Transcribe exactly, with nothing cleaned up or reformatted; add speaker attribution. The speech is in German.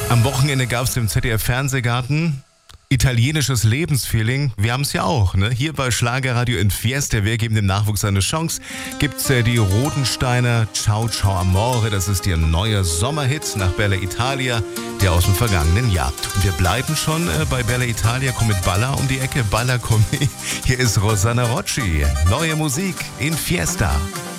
Speaker 1: Am Wochenende gab es im Z D F-Fernsehgarten italienisches Lebensfeeling. Wir haben es ja auch, ne? Hier bei Schlagerradio in Fiesta. Wir geben dem Nachwuchs eine Chance. Gibt's äh, die Rodensteiner Ciao Ciao Amore. Das ist ihr neuer Sommerhit nach Bella Italia, der aus dem vergangenen Jahr. Und wir bleiben schon äh, bei Bella Italia. Komm mit Balla um die Ecke. Balla komm. Hier ist Rosanna Rocci. Neue Musik in Fiesta.